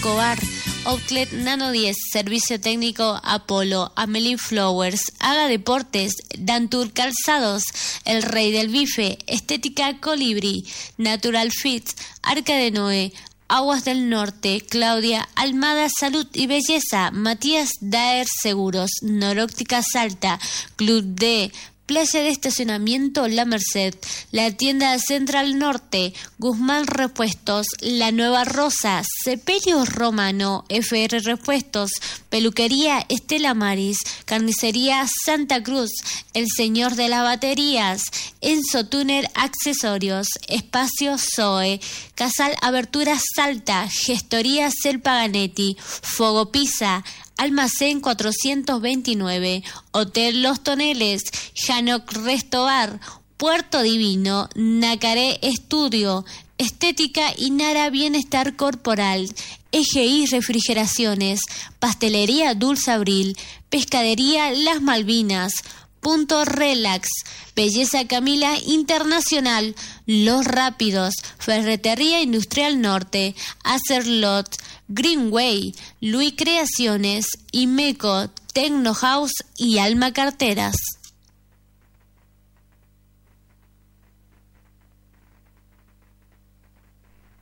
Escobar, Outlet Nano 10, Servicio Técnico Apolo, Amelie Flowers, Haga Deportes, Dantur Calzados, El Rey del Bife, Estética Colibrí, Natural Fits, Arca de Noé, Aguas del Norte, Claudia Almada Salud y Belleza, Matías Daer Seguros, Noróptica Salta, Club D, Playa de Estacionamiento La Merced, la tienda Central Norte, Guzmán Repuestos, La Nueva Rosa, Sepelio Romano, FR Repuestos, Peluquería Estela Maris, Carnicería Santa Cruz, El Señor de las Baterías, Enzo Tuner Accesorios, Espacio Zoe, Casal Aberturas Salta, Gestoría Cel Paganetti, Fogo Pizza, Almacén 429, Hotel Los Toneles, Janok Resto Bar, Puerto Divino, Nacaré Estudio, Estética y Nara Bienestar Corporal, EGI Refrigeraciones, Pastelería Dulce Abril, Pescadería Las Malvinas, Punto Relax, Belleza Camila Internacional, Los Rápidos, Ferretería Industrial Norte, Acerlot, Greenway, Luis Creaciones, Imeco, Tecno House y Alma Carteras.